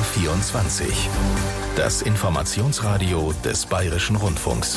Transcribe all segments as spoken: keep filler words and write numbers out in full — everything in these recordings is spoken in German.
vierundzwanzig. Das Informationsradio des Bayerischen Rundfunks.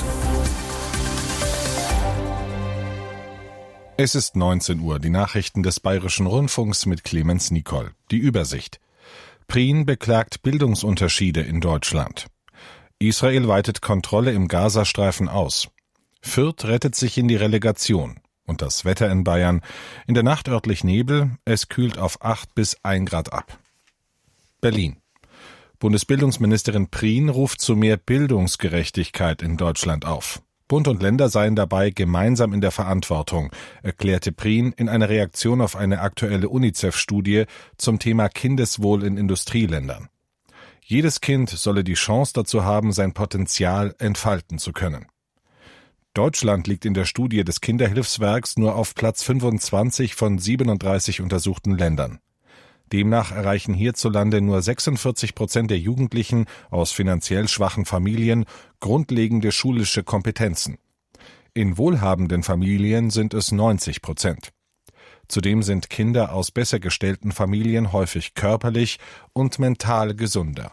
Es ist neunzehn Uhr, die Nachrichten des Bayerischen Rundfunks mit Clemens Nicol. Die Übersicht. Prien beklagt Bildungsunterschiede in Deutschland. Israel weitet Kontrolle im Gazastreifen aus. Fürth rettet sich in die Relegation. Und das Wetter in Bayern. In der Nacht örtlich Nebel, es kühlt auf acht bis ein Grad ab. Berlin. Bundesbildungsministerin Prien ruft zu mehr Bildungsgerechtigkeit in Deutschland auf. Bund und Länder seien dabei gemeinsam in der Verantwortung, erklärte Prien in einer Reaktion auf eine aktuelle UNICEF-Studie zum Thema Kindeswohl in Industrieländern. Jedes Kind solle die Chance dazu haben, sein Potenzial entfalten zu können. Deutschland liegt in der Studie des Kinderhilfswerks nur auf Platz fünfundzwanzig von siebenunddreißig untersuchten Ländern. Demnach erreichen hierzulande nur sechsundvierzig Prozent der Jugendlichen aus finanziell schwachen Familien grundlegende schulische Kompetenzen. In wohlhabenden Familien sind es neunzig Prozent. Zudem sind Kinder aus besser gestellten Familien häufig körperlich und mental gesunder.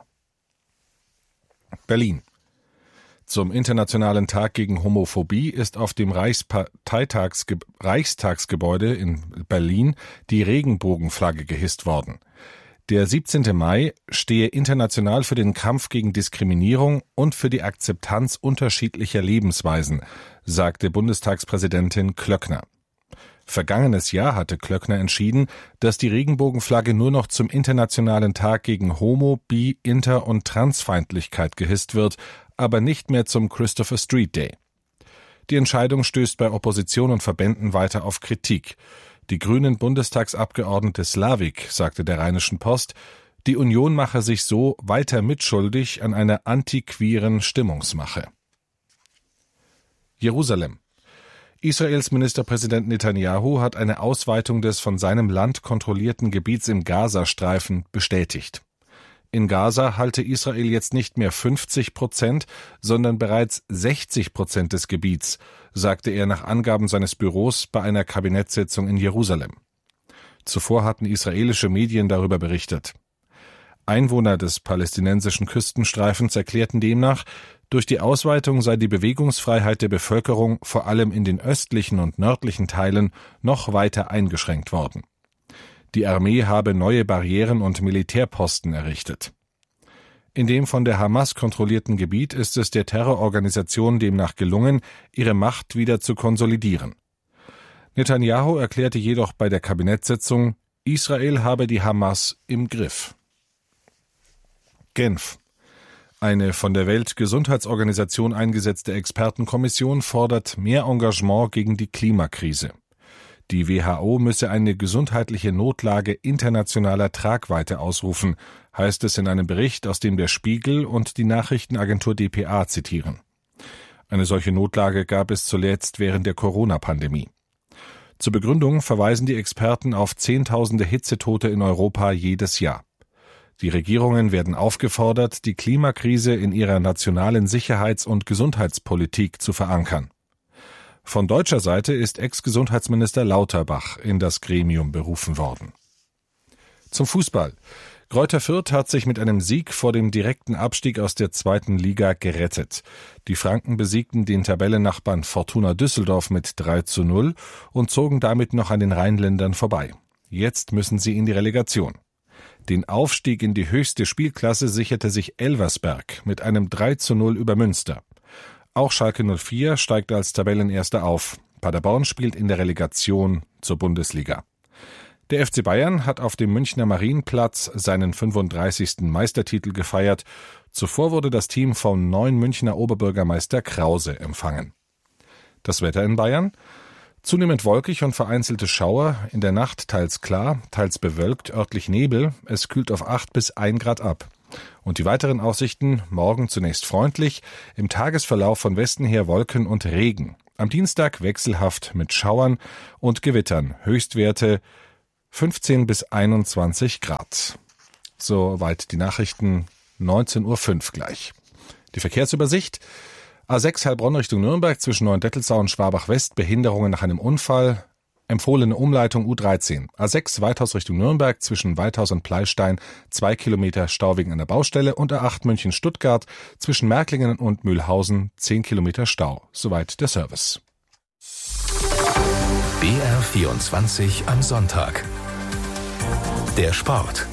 Berlin. Zum Internationalen Tag gegen Homophobie ist auf dem Reichsparteitagsge- Reichstagsgebäude in Berlin die Regenbogenflagge gehisst worden. Der siebzehnten Mai stehe international für den Kampf gegen Diskriminierung und für die Akzeptanz unterschiedlicher Lebensweisen, sagte Bundestagspräsidentin Klöckner. Vergangenes Jahr hatte Klöckner entschieden, dass die Regenbogenflagge nur noch zum Internationalen Tag gegen Homo-, Bi-, Inter- und Transfeindlichkeit gehisst wird, aber nicht mehr zum Christopher Street Day. Die Entscheidung stößt bei Opposition und Verbänden weiter auf Kritik. Die grünen Bundestagsabgeordnete Slavik sagte der Rheinischen Post, die Union mache sich so weiter mitschuldig an einer antiqueeren Stimmungsmache. Jerusalem. Israels Ministerpräsident Netanyahu hat eine Ausweitung des von seinem Land kontrollierten Gebiets im Gazastreifen bestätigt. In Gaza halte Israel jetzt nicht mehr fünfzig Prozent, sondern bereits sechzig Prozent des Gebiets, sagte er nach Angaben seines Büros bei einer Kabinettssitzung in Jerusalem. Zuvor hatten israelische Medien darüber berichtet. Einwohner des palästinensischen Küstenstreifens erklärten demnach, durch die Ausweitung sei die Bewegungsfreiheit der Bevölkerung vor allem in den östlichen und nördlichen Teilen noch weiter eingeschränkt worden. Die Armee habe neue Barrieren und Militärposten errichtet. In dem von der Hamas kontrollierten Gebiet ist es der Terrororganisation demnach gelungen, ihre Macht wieder zu konsolidieren. Netanyahu erklärte jedoch bei der Kabinettssitzung, Israel habe die Hamas im Griff. Genf. Eine von der Weltgesundheitsorganisation eingesetzte Expertenkommission fordert mehr Engagement gegen die Klimakrise. Die W H O müsse eine gesundheitliche Notlage internationaler Tragweite ausrufen, heißt es in einem Bericht, aus dem der Spiegel und die Nachrichtenagentur D P A zitieren. Eine solche Notlage gab es zuletzt während der Corona-Pandemie. Zur Begründung verweisen die Experten auf Zehntausende Hitzetote in Europa jedes Jahr. Die Regierungen werden aufgefordert, die Klimakrise in ihrer nationalen Sicherheits- und Gesundheitspolitik zu verankern. Von deutscher Seite ist Ex-Gesundheitsminister Lauterbach in das Gremium berufen worden. Zum Fußball. Greuther Fürth hat sich mit einem Sieg vor dem direkten Abstieg aus der zweiten Liga gerettet. Die Franken besiegten den Tabellennachbarn Fortuna Düsseldorf mit drei zu null und zogen damit noch an den Rheinländern vorbei. Jetzt müssen sie in die Relegation. Den Aufstieg in die höchste Spielklasse sicherte sich Elversberg mit einem drei zu null über Münster. Auch Schalke null vier steigt als Tabellenerster auf. Paderborn spielt in der Relegation zur Bundesliga. Der F C Bayern hat auf dem Münchner Marienplatz seinen fünfunddreißigsten Meistertitel gefeiert. Zuvor wurde das Team vom neuen Münchner Oberbürgermeister Krause empfangen. Das Wetter in Bayern? Zunehmend wolkig und vereinzelte Schauer, in der Nacht teils klar, teils bewölkt, örtlich Nebel, es kühlt auf acht bis ein Grad ab. Und die weiteren Aussichten, morgen zunächst freundlich, im Tagesverlauf von Westen her Wolken und Regen. Am Dienstag wechselhaft mit Schauern und Gewittern, Höchstwerte fünfzehn bis einundzwanzig Grad. Soweit die Nachrichten, neunzehn Uhr fünf gleich. Die Verkehrsübersicht. A sechs Heilbronn Richtung Nürnberg zwischen Neuendettelsau und Schwabach West, Behinderungen nach einem Unfall. Empfohlene Umleitung U dreizehn. A sechs Weithaus Richtung Nürnberg zwischen Weithaus und Pleistein, zwei Kilometer Stau wegen einer Baustelle und A acht München-Stuttgart zwischen Märklingen und Mühlhausen, zehn Kilometer Stau. Soweit der Service. B R vierundzwanzig am Sonntag. Der Sport.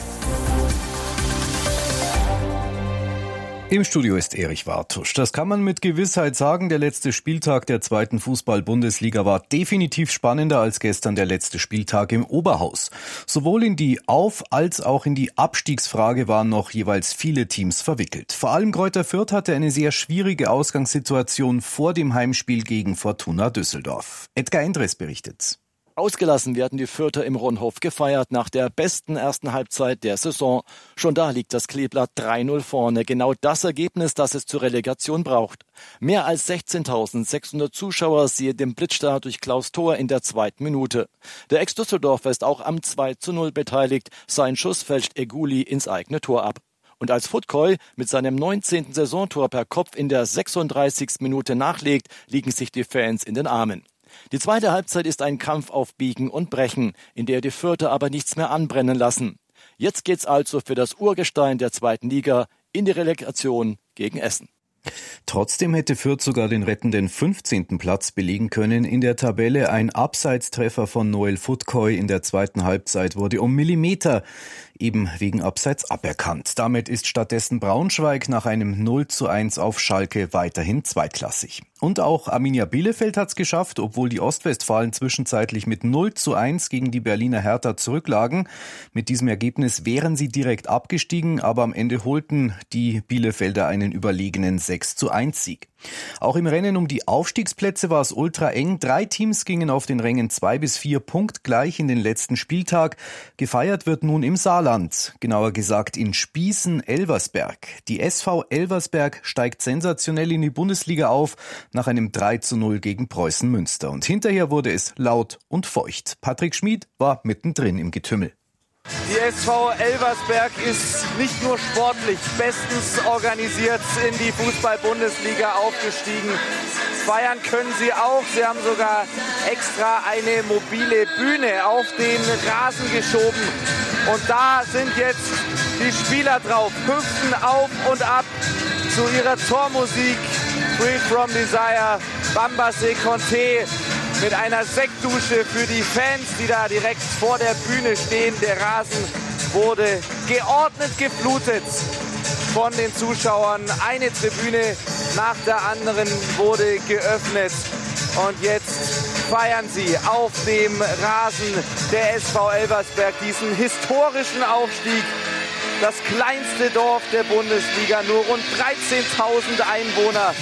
Im Studio ist Erich Wartusch. Das kann man mit Gewissheit sagen. Der letzte Spieltag der zweiten Fußball-Bundesliga war definitiv spannender als gestern der letzte Spieltag im Oberhaus. Sowohl in die Auf- als auch in die Abstiegsfrage waren noch jeweils viele Teams verwickelt. Vor allem Greuther Fürth hatte eine sehr schwierige Ausgangssituation vor dem Heimspiel gegen Fortuna Düsseldorf. Edgar Endres berichtet. Ausgelassen werden die Fürther im Ronhof gefeiert nach der besten ersten Halbzeit der Saison. Schon da liegt das Kleeblatt drei null vorne. Genau das Ergebnis, das es zur Relegation braucht. Mehr als sechzehntausendsechshundert Zuschauer siehe dem Blitzstart durch Klaus Thor in der zweiten Minute. Der Ex-Düsseldorfer ist auch am zwei zu null beteiligt. Sein Schuss fälscht Eguli ins eigene Tor ab. Und als Futkoi mit seinem neunzehnten Saisontor per Kopf in der sechsunddreißigsten Minute nachlegt, liegen sich die Fans in den Armen. Die zweite Halbzeit ist ein Kampf auf Biegen und Brechen, in der die Fürther aber nichts mehr anbrennen lassen. Jetzt geht's also für das Urgestein der zweiten Liga in die Relegation gegen Essen. Trotzdem hätte Fürth sogar den rettenden fünfzehnten Platz belegen können in der Tabelle. Ein Abseitstreffer von Noel Futkoi in der zweiten Halbzeit wurde um Millimeter eben wegen Abseits aberkannt. Damit ist stattdessen Braunschweig nach einem null zu eins auf Schalke weiterhin zweitklassig. Und auch Arminia Bielefeld hat's geschafft, obwohl die Ostwestfalen zwischenzeitlich mit null zu eins gegen die Berliner Hertha zurücklagen. Mit diesem Ergebnis wären sie direkt abgestiegen, aber am Ende holten die Bielefelder einen überlegenen sechs zu eins Sieg. Auch im Rennen um die Aufstiegsplätze war es ultra eng. Drei Teams gingen auf den Rängen zwei bis vier punktgleich in den letzten Spieltag. Gefeiert wird nun im Saarland, genauer gesagt in Spießen-Elversberg. Die S V Elversberg steigt sensationell in die Bundesliga auf nach einem drei zu null gegen Preußen Münster. Und hinterher wurde es laut und feucht. Patrick Schmid war mittendrin im Getümmel. Die S V Elversberg ist nicht nur sportlich bestens organisiert in die Fußball-Bundesliga aufgestiegen. Feiern können sie auch. Sie haben sogar extra eine mobile Bühne auf den Rasen geschoben. Und da sind jetzt die Spieler drauf, hüpfen auf und ab zu ihrer Tormusik. Free from Desire, Bambasé Conté. Mit einer Sektdusche für die Fans, die da direkt vor der Bühne stehen. Der Rasen wurde geordnet geflutet von den Zuschauern. Eine Tribüne nach der anderen wurde geöffnet. Und jetzt feiern sie auf dem Rasen der S V Elversberg diesen historischen Aufstieg. Das kleinste Dorf der Bundesliga, nur rund dreizehntausend Einwohner.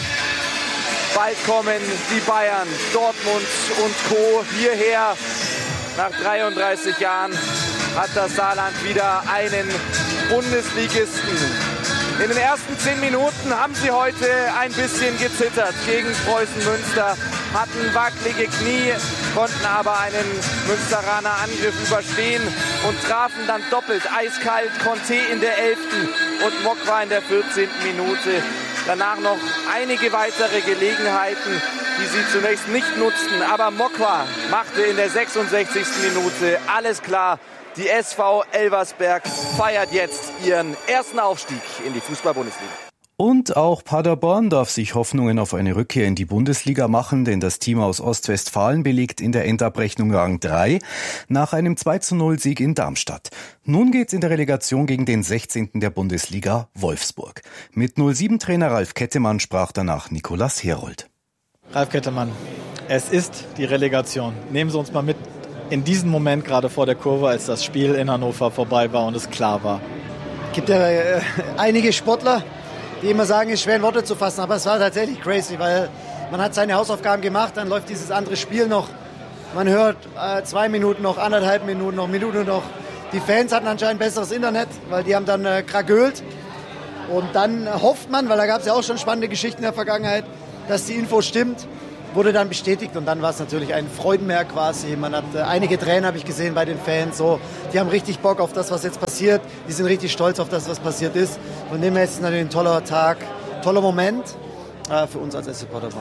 Bald kommen die Bayern, Dortmund und Co. hierher. Nach dreiunddreißig Jahren hat das Saarland wieder einen Bundesligisten. In den ersten zehn Minuten haben sie heute ein bisschen gezittert gegen Preußen Münster, hatten wackelige Knie, konnten aber einen Münsteraner Angriff überstehen und trafen dann doppelt eiskalt. Conté in der elften und Mokwa in der vierzehnten Minute. Danach noch einige weitere Gelegenheiten, die sie zunächst nicht nutzten. Aber Mokwa machte in der sechsundsechzigsten Minute alles klar. Die S V Elversberg feiert jetzt ihren ersten Aufstieg in die Fußball-Bundesliga. Und auch Paderborn darf sich Hoffnungen auf eine Rückkehr in die Bundesliga machen, denn das Team aus Ostwestfalen belegt in der Endabrechnung Rang drei nach einem zwei zu null Sieg in Darmstadt. Nun geht's in der Relegation gegen den sechzehnten der Bundesliga, Wolfsburg. Mit null sieben Trainer Ralf Kettemann sprach danach Nikolaus Herold. Ralf Kettemann, es ist die Relegation. Nehmen Sie uns mal mit in diesen Moment gerade vor der Kurve, als das Spiel in Hannover vorbei war und es klar war. Es gibt ja äh, einige Sportler, die immer sagen, es ist schwer in Worte zu fassen, aber es war tatsächlich crazy, weil man hat seine Hausaufgaben gemacht, dann läuft dieses andere Spiel noch, man hört äh, zwei Minuten noch, anderthalb Minuten noch, Minute noch. Die Fans hatten anscheinend besseres Internet, weil die haben dann äh, kragölt und dann äh, hofft man, weil da gab es ja auch schon spannende Geschichten in der Vergangenheit, dass die Info stimmt, wurde dann bestätigt und dann war es natürlich ein Freudenmerk quasi. Man hat äh, einige Tränen, habe ich gesehen, bei den Fans. So, die haben richtig Bock auf das, was jetzt passiert. Die sind richtig stolz auf das, was passiert ist. Von dem her ist es natürlich ein toller Tag, toller Moment äh, für uns als S C Paderborn.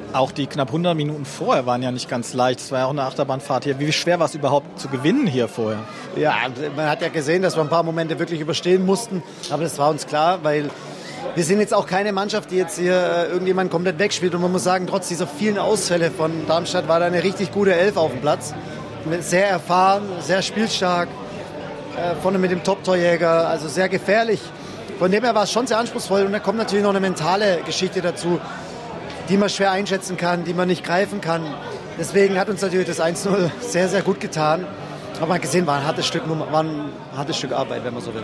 Auch die knapp hundert Minuten vorher waren ja nicht ganz leicht. Es war ja auch eine Achterbahnfahrt hier. Wie schwer war es überhaupt zu gewinnen hier vorher? Ja, man hat ja gesehen, dass wir ein paar Momente wirklich überstehen mussten. Aber das war uns klar, weil wir sind jetzt auch keine Mannschaft, die jetzt hier äh, irgendjemanden komplett wegspielt. Und man muss sagen, trotz dieser vielen Ausfälle von Darmstadt war da eine richtig gute Elf auf dem Platz. Sehr erfahren, sehr spielstark. Äh, vorne mit dem Top-Torjäger, also sehr gefährlich. Von dem her war es schon sehr anspruchsvoll. Und da kommt natürlich noch eine mentale Geschichte dazu, die man schwer einschätzen kann, die man nicht greifen kann. Deswegen hat uns natürlich das eins null sehr, sehr gut getan. Aber man hat gesehen, war ein hartes Stück, war ein hartes Stück Arbeit, wenn man so will.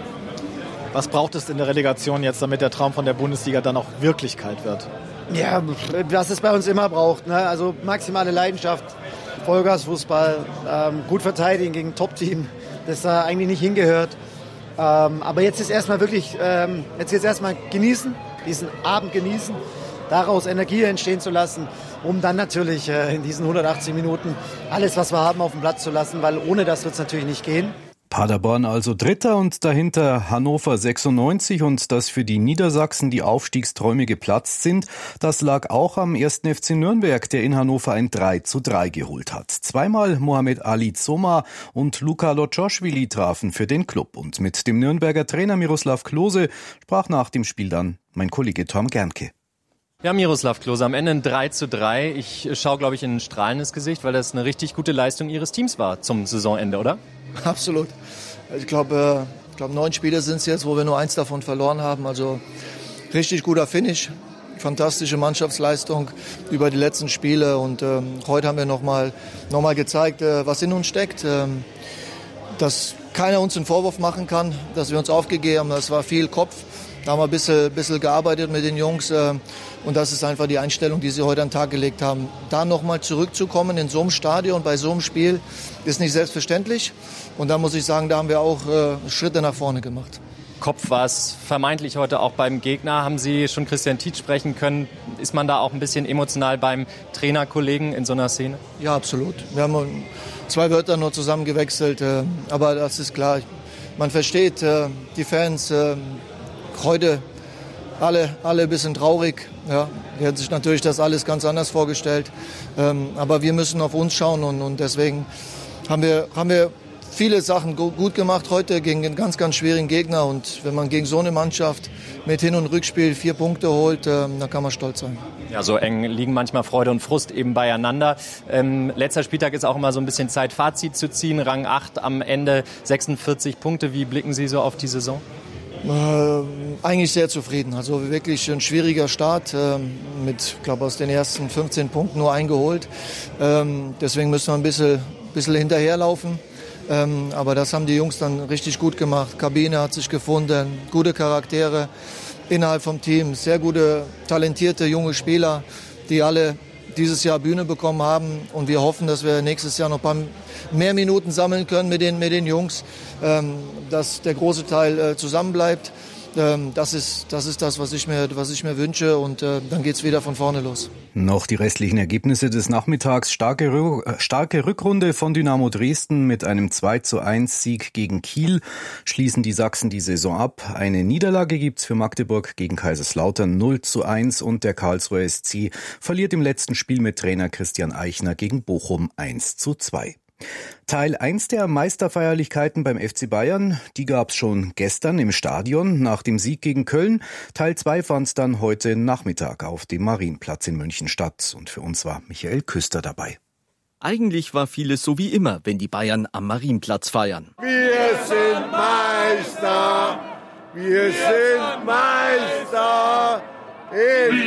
Was braucht es in der Relegation jetzt, damit der Traum von der Bundesliga dann auch Wirklichkeit wird? Ja, was es bei uns immer braucht. Ne? Also maximale Leidenschaft, Vollgasfußball, ähm, gut verteidigen gegen ein Top-Team, das da eigentlich nicht hingehört. Ähm, aber jetzt ist erstmal wirklich, ähm, jetzt jetzt erstmal genießen, diesen Abend genießen. Daraus Energie entstehen zu lassen, um dann natürlich äh, in diesen hundertachtzig Minuten alles, was wir haben, auf den Platz zu lassen, weil ohne das wird es natürlich nicht gehen. Paderborn also Dritter und dahinter Hannover sechsundneunzig und dass für die Niedersachsen die Aufstiegsträume geplatzt sind, das lag auch am ersten F C Nürnberg, der in Hannover ein drei zu drei geholt hat. Zweimal Mohamed Ali Zoma und Luka Lotschowili trafen für den Klub und mit dem Nürnberger Trainer Miroslav Klose sprach nach dem Spiel dann mein Kollege Tom Gernke. Ja, Miroslav Klose, am Ende ein drei zu drei. Ich schaue, glaube ich, in ein strahlendes Gesicht, weil das eine richtig gute Leistung Ihres Teams war zum Saisonende, oder? Absolut. Ich glaube, ich glaube, neun Spiele sind es jetzt, wo wir nur eins davon verloren haben. Also richtig guter Finish, fantastische Mannschaftsleistung über die letzten Spiele. Und ähm, heute haben wir nochmal noch mal gezeigt, äh, was in uns steckt. Ähm, dass keiner uns einen Vorwurf machen kann, dass wir uns aufgegeben haben. Das war viel Kopf. Da haben wir ein bisschen, bisschen gearbeitet mit den Jungs. Äh, und das ist einfach die Einstellung, die sie heute an den Tag gelegt haben. Da nochmal zurückzukommen in so einem Stadion, bei so einem Spiel, ist nicht selbstverständlich. Und da muss ich sagen, da haben wir auch äh, Schritte nach vorne gemacht. Kopf war es vermeintlich heute auch beim Gegner. Haben Sie schon Christian Tietz sprechen können? Ist man da auch ein bisschen emotional beim Trainerkollegen in so einer Szene? Ja, absolut. Wir haben zwei Wörter nur zusammen gewechselt. Äh, aber das ist klar. Man versteht äh, die Fans. Äh, heute alle, alle ein bisschen traurig. Ja, die hätten sich natürlich das alles ganz anders vorgestellt. Ähm, aber wir müssen auf uns schauen und, und deswegen haben wir, haben wir viele Sachen gut gemacht heute gegen einen ganz, ganz schwierigen Gegner. Und wenn man gegen so eine Mannschaft mit Hin- und Rückspiel vier Punkte holt, ähm, dann kann man stolz sein. Ja, so eng liegen manchmal Freude und Frust eben beieinander. Ähm, letzter Spieltag ist auch immer so ein bisschen Zeit, Fazit zu ziehen. Rang acht am Ende, sechsundvierzig Punkte. Wie blicken Sie so auf die Saison? Äh, eigentlich sehr zufrieden. Also wirklich ein schwieriger Start äh, mit, glaube aus den ersten fünfzehn Punkten nur eingeholt. Ähm, deswegen müssen wir ein bisschen, bisschen hinterherlaufen. Ähm, aber das haben die Jungs dann richtig gut gemacht. Kabine hat sich gefunden, gute Charaktere innerhalb vom Team, sehr gute, talentierte junge Spieler, die alle dieses Jahr Bühne bekommen haben. Und wir hoffen, dass wir nächstes Jahr noch ein paar mehr Minuten sammeln können mit den, mit den Jungs, ähm, dass der große Teil äh, zusammenbleibt. Ähm, das ist, das ist das, was ich mir, was ich mir wünsche. Und äh, dann geht's wieder von vorne los. Noch die restlichen Ergebnisse des Nachmittags. Starke, Rück- starke Rückrunde von Dynamo Dresden mit einem zwei zu eins Sieg gegen Kiel. Schließen die Sachsen die Saison ab. Eine Niederlage gibt's für Magdeburg gegen Kaiserslautern null zu eins und der Karlsruher S C verliert im letzten Spiel mit Trainer Christian Eichner gegen Bochum eins zu zwei. Teil eins der Meisterfeierlichkeiten beim F C Bayern, die gab's schon gestern im Stadion nach dem Sieg gegen Köln. Teil zwei fand's dann heute Nachmittag auf dem Marienplatz in München statt. Und für uns war Michael Küster dabei. Eigentlich war vieles so wie immer, wenn die Bayern am Marienplatz feiern. Wir sind Meister, wir sind Meister, in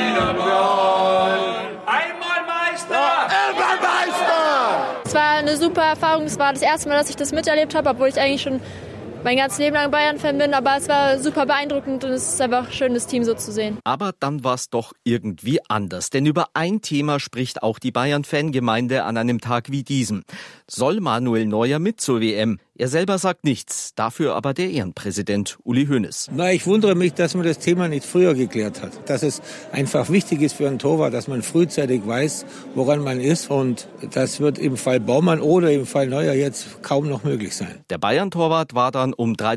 Wiederball. Einmal Meister! Immer Meister! Es war eine super Erfahrung. Es war das erste Mal, dass ich das miterlebt habe, obwohl ich eigentlich schon mein ganzes Leben lang Bayern-Fan bin. Aber es war super beeindruckend und es ist einfach schön, das Team so zu sehen. Aber dann war es doch irgendwie anders. Denn über ein Thema spricht auch die Bayern-Fangemeinde an einem Tag wie diesem. Soll Manuel Neuer mit zur W M? Er selber sagt nichts, dafür aber der Ehrenpräsident Uli Hoeneß. Na, ich wundere mich, dass man das Thema nicht früher geklärt hat. Dass es einfach wichtig ist für einen Torwart, dass man frühzeitig weiß, woran man ist. Und das wird im Fall Baumann oder im Fall Neuer jetzt kaum noch möglich sein. Der Bayern-Torwart war dann um drei